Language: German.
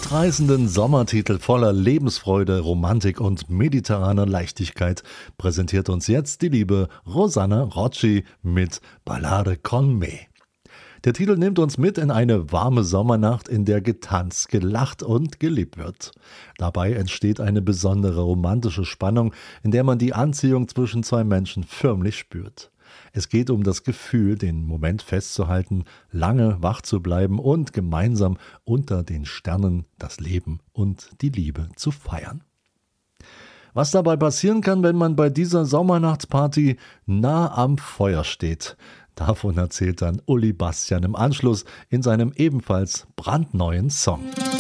mitreißenden Sommertitel voller Lebensfreude, Romantik und mediterraner Leichtigkeit präsentiert uns jetzt die liebe Rosanna Rocci mit Ballare con me. Der Titel nimmt uns mit in eine warme Sommernacht, in der getanzt, gelacht und geliebt wird. Dabei entsteht eine besondere romantische Spannung, in der man die Anziehung zwischen zwei Menschen förmlich spürt. Es geht um das Gefühl, den Moment festzuhalten, lange wach zu bleiben und gemeinsam unter den Sternen das Leben und die Liebe zu feiern. Was dabei passieren kann, wenn man bei dieser Sommernachtsparty nah am Feuer steht, davon erzählt dann Uli Bastian im Anschluss in seinem ebenfalls brandneuen Song.